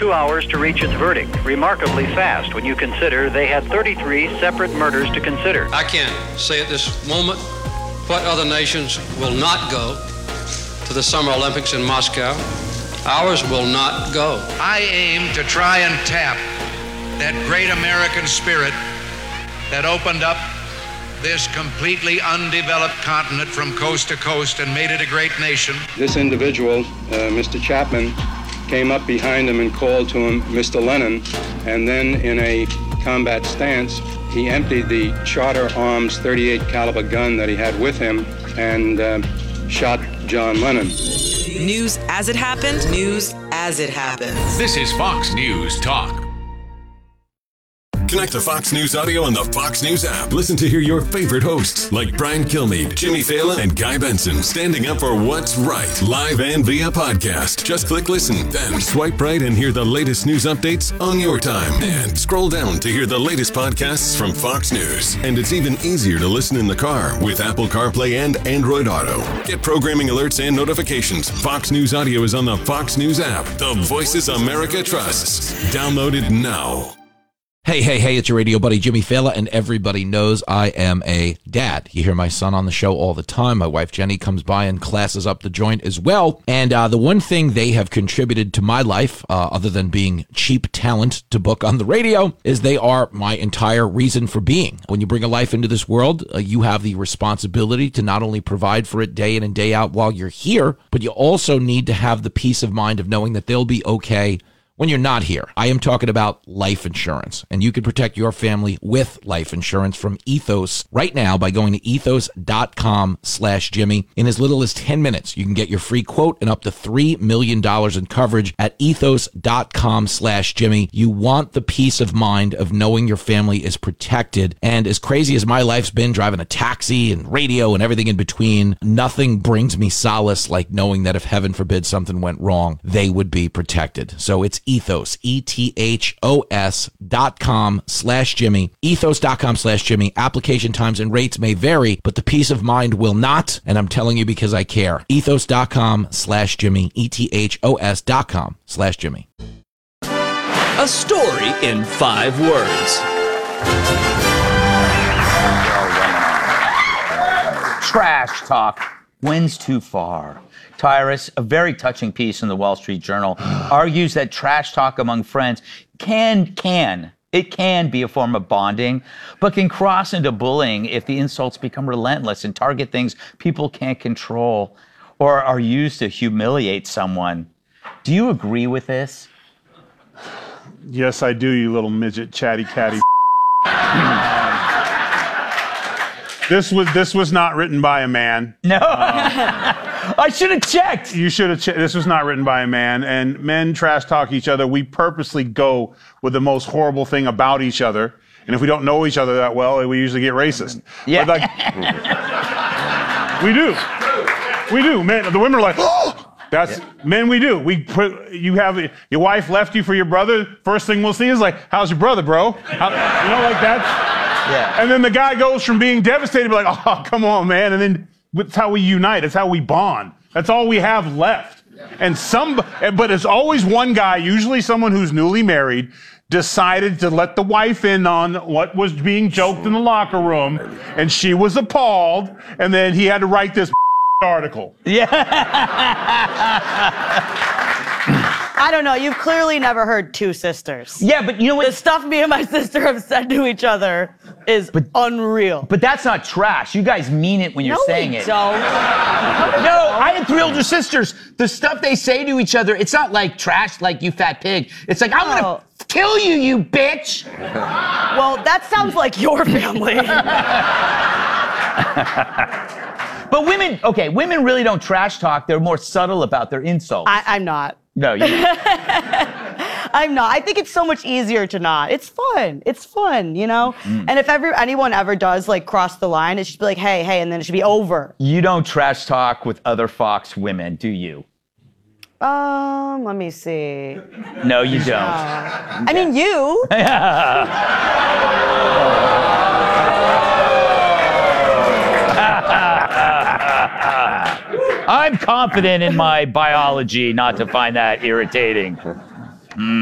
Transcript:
2 hours to reach its verdict, remarkably fast when you consider they had 33 separate murders to consider. I can say at this moment what other nations will not go to the Summer Olympics in Moscow. Ours will not go. I aim to try and tap that great American spirit that opened up this completely undeveloped continent from coast to coast and made it a great nation. This individual, Mr. Chapman, came up behind him and called to him, Mr. Lennon, and then in a combat stance, he emptied the Charter Arms .38 caliber gun that he had with him and shot John Lennon. News as it happened, news as it happens. This is Fox News Talk. Connect to Fox News Audio on the Fox News app. Listen to hear your favorite hosts like Brian Kilmeade, Jimmy Fallon, and Guy Benson standing up for what's right, live and via podcast. Just click listen, then swipe right and hear the latest news updates on your time. And scroll down to hear the latest podcasts from Fox News. And it's even easier to listen in the car with Apple CarPlay and Android Auto. Get programming alerts and notifications. Fox News Audio is on the Fox News app. The voices America trusts. Download it now. Hey, it's your radio buddy Jimmy Fallon, and everybody knows I am a dad. You hear my son on the show all the time. My wife Jenny comes by and classes up the joint as well. And the one thing they have contributed to my life, other than being cheap talent to book on the radio, is they are my entire reason for being. When you bring a life into this world, you have the responsibility to not only provide for it day in and day out while you're here, but you also need to have the peace of mind of knowing that they'll be okay when you're not here. I am talking about life insurance, and you can protect your family with life insurance from Ethos right now by going to ethos.com/Jimmy. In as little as 10 minutes, you can get your free quote and up to $3 million in coverage at ethos.com/Jimmy. You want the peace of mind of knowing your family is protected. And as crazy as my life's been driving a taxi and radio and everything in between, nothing brings me solace like knowing that if heaven forbid something went wrong, they would be protected. So it's Ethos, ethos.com/Jimmy, ethos.com/Jimmy. Application times and rates may vary, but the peace of mind will not, and I'm telling you because I care. Ethos.com/Jimmy, ethos.com/Jimmy. A story in 5 words. Trash talk wins too far. Tyrus, a very touching piece in the Wall Street Journal, argues that trash talk among friends can be a form of bonding, but can cross into bullying if the insults become relentless and target things people can't control or are used to humiliate someone. Do you agree with this? Yes, I do, you little midget chatty catty. This was not written by a man. No. I should have checked. You should have checked. This was not written by a man. And men trash talk each other. We purposely go with the most horrible thing about each other. And if we don't know each other that well, we usually get racist. Yeah. We do. We do. Men, the women are like, oh! That's men. We do. You have your wife left you for your brother. First thing we'll see is like, how's your brother, bro? Like that. Yeah. And then the guy goes from being devastated to like, oh, come on, man. And then that's how we unite. That's how we bond. That's all we have left. But it's always one guy, usually someone who's newly married, decided to let the wife in on what was being joked in the locker room, and she was appalled, and then he had to write this article. Yeah. I don't know. You've clearly never heard two sisters. Yeah, but you know what? The stuff me and my sister have said to each other is unreal. But that's not trash. You guys mean it when you're saying it. Don't. No, I had 3 older sisters. The stuff they say to each other, it's not like trash, like you fat pig. It's like, I'm going to kill you, you bitch. Well, that sounds like your family. But women really don't trash talk. They're more subtle about their insults. I'm not. No, you're not. I'm not. I think it's so much easier to not. It's fun. It's fun, you know? And if anyone ever does, like, cross the line, it should be like, hey, and then it should be over. You don't trash talk with other Fox women, do you? Let me see. No, you don't. I mean, you. I'm confident in my biology not to find that irritating.